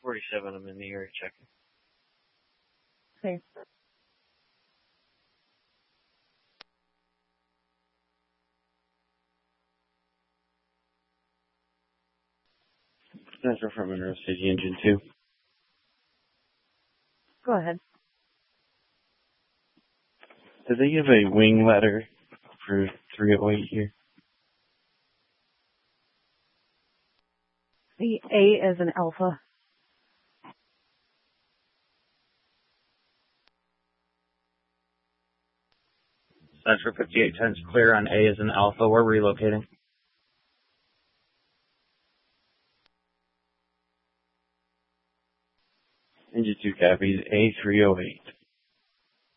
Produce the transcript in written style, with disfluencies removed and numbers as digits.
47, I'm in the area checking. Okay. Center from Monroe City, Engine 2. Go ahead. Do they give a wing letter for 308 here? The A is an alpha. Center 5810's clear on A as an alpha. We're relocating. Engine 2 copies A308.